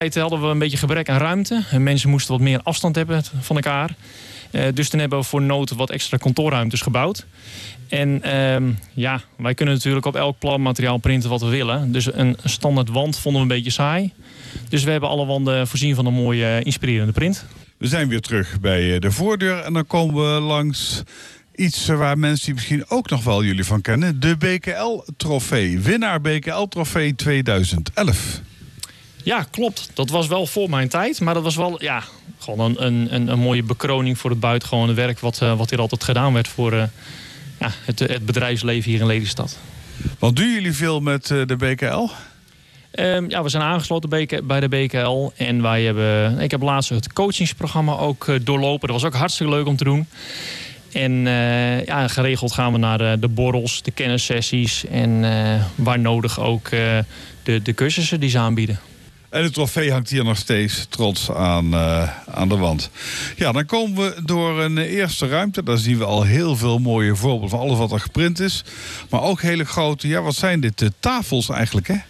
Hadden we een beetje gebrek aan ruimte. Mensen moesten wat meer afstand hebben van elkaar. Dus toen hebben we voor nood wat extra kantoorruimtes gebouwd. En wij kunnen natuurlijk op elk planmateriaal printen wat we willen. Dus een standaard wand vonden we een beetje saai. Dus we hebben alle wanden voorzien van een mooie inspirerende print. We zijn weer terug bij de voordeur en dan komen we langs iets waar mensen misschien ook nog wel jullie van kennen. De BKL-trofee. Winnaar BKL-trofee 2011. Ja, klopt. Dat was wel voor mijn tijd. Maar dat was wel gewoon een mooie bekroning voor het buitengewone werk wat hier altijd gedaan werd voor het bedrijfsleven hier in Lelystad. Wat doen jullie veel met de BKL? We zijn aangesloten bij de BKL. En ik heb laatst het coachingsprogramma ook doorlopen. Dat was ook hartstikke leuk om te doen. En geregeld gaan we naar de borrels, de kennissessies en waar nodig ook de cursussen die ze aanbieden. En de trofee hangt hier nog steeds trots aan de wand. Ja, dan komen we door een eerste ruimte. Daar zien we al heel veel mooie voorbeelden van alles wat er geprint is. Maar ook hele grote, wat zijn dit? Tafels eigenlijk, hè?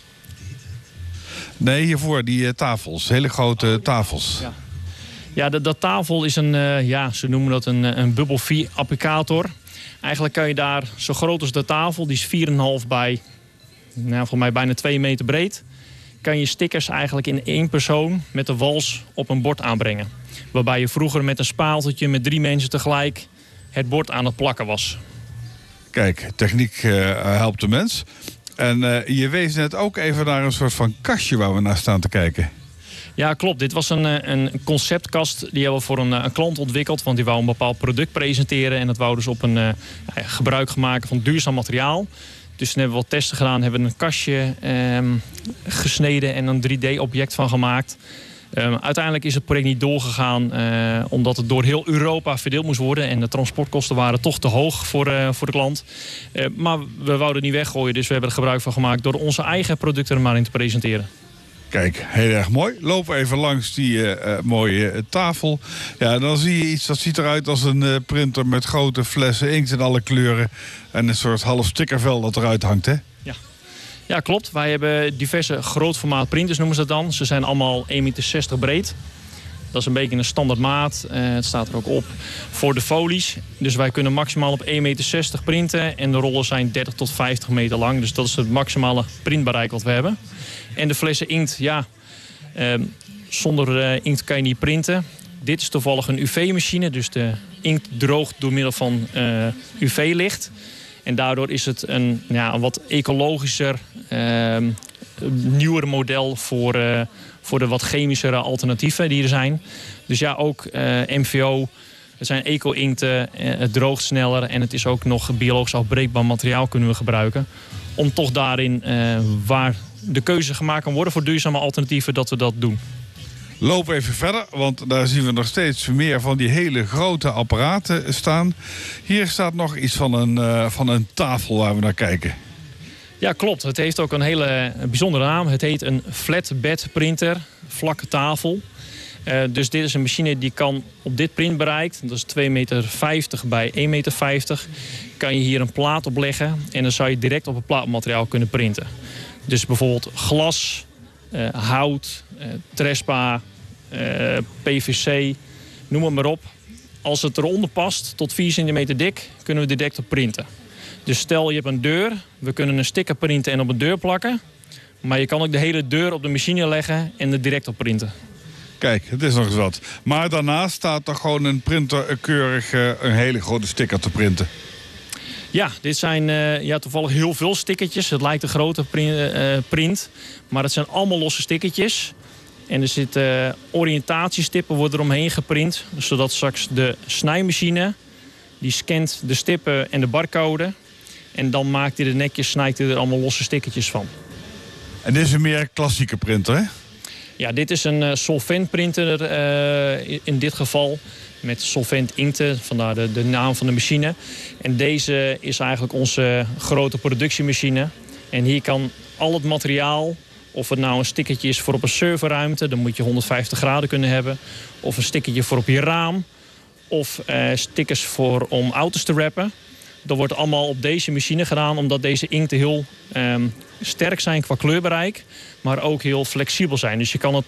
Nee, hiervoor die tafels. Hele grote tafels. Ja, dat tafel is ze noemen dat een bubble applicator. Eigenlijk kan je daar zo groot als de tafel, die is 4,5 bij, voor mij bijna 2 meter breed, kan je stickers eigenlijk in 1 persoon met de wals op een bord aanbrengen. Waarbij je vroeger met een spaaltje met 3 mensen tegelijk het bord aan het plakken was. Kijk, techniek helpt de mens. En je wees net ook even naar een soort van kastje waar we naar staan te kijken. Ja, klopt. Dit was een conceptkast. Die hebben we voor een klant ontwikkeld. Want die wou een bepaald product presenteren. En dat wou dus op een gebruik maken van duurzaam materiaal. Dus toen hebben we wat testen gedaan. Hebben we een kastje gesneden en een 3D-object van gemaakt. Uiteindelijk is het project niet doorgegaan. Omdat het door heel Europa verdeeld moest worden. En de transportkosten waren toch te hoog voor de klant. Maar we wouden het niet weggooien. Dus we hebben er gebruik van gemaakt door onze eigen producten er maar in te presenteren. Kijk, heel erg mooi. Loop even langs die mooie tafel. Ja, dan zie je iets dat ziet eruit als een printer met grote flessen inkt in alle kleuren. En een soort half stickervel dat eruit hangt, hè? Ja, klopt. Wij hebben diverse grootformaat printers, noemen ze dat dan. Ze zijn allemaal 1,60 meter breed. Dat is een beetje een standaard maat. Het staat er ook op voor de folies. Dus wij kunnen maximaal op 1,60 meter printen. En de rollen zijn 30 tot 50 meter lang. Dus dat is het maximale printbereik wat we hebben. En de flessen inkt, zonder inkt kan je niet printen. Dit is toevallig een UV-machine. Dus de inkt droogt door middel van UV-licht. En daardoor is het een wat ecologischer, nieuwer model voor de wat chemischere alternatieven die er zijn. Dus ook MVO, het zijn eco-inkten, het droogt sneller en het is ook nog biologisch afbreekbaar materiaal kunnen we gebruiken. Om toch daarin, waar de keuze gemaakt kan worden voor duurzame alternatieven, dat we dat doen. Loop even verder, want daar zien we nog steeds meer van die hele grote apparaten staan. Hier staat nog iets van een tafel waar we naar kijken. Ja, klopt. Het heeft ook een hele bijzondere naam. Het heet een flatbed printer, vlakke tafel. Dus dit is een machine die kan op dit printbereik, dat is 2,50 meter bij 1,50 meter, kan je hier een plaat op leggen en dan zou je direct op het plaatmateriaal kunnen printen. Dus bijvoorbeeld glas, hout, trespa, PVC, noem het maar op. Als het eronder past, tot 4 centimeter dik, kunnen we direct op printen. Dus stel je hebt een deur, we kunnen een sticker printen en op een deur plakken. Maar je kan ook de hele deur op de machine leggen en er direct op printen. Kijk, het is nog eens wat. Maar daarnaast staat er gewoon een printer keurig een hele grote sticker te printen. Ja, dit zijn toevallig heel veel stickertjes. Het lijkt een grote print, maar het zijn allemaal losse stickertjes. En er zitten oriëntatiestippen worden eromheen geprint. Zodat straks de snijmachine, die scant de stippen en de barcode. En dan maakt hij de netjes, snijdt hij er allemaal losse stickertjes van. En dit is een meer klassieke printer, hè? Ja, dit is een solvent printer in dit geval. Met solvent inkten, vandaar de naam van de machine. En deze is eigenlijk onze grote productiemachine. En hier kan al het materiaal, of het nou een stickertje is voor op een serverruimte, dan moet je 150 graden kunnen hebben. Of een stickertje voor op je raam. Of stickers voor om auto's te wrappen. Dat wordt allemaal op deze machine gedaan, omdat deze inkten heel sterk zijn qua kleurbereik, maar ook heel flexibel zijn. Dus je kan het